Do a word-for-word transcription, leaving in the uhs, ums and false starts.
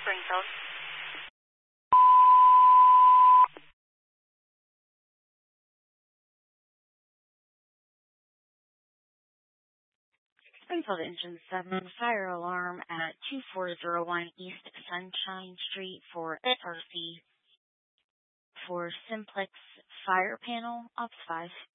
Springfield. Springfield Engine seven, fire alarm at two four zero one East Sunshine Street for S R C for Simplex Fire Panel, Ops five.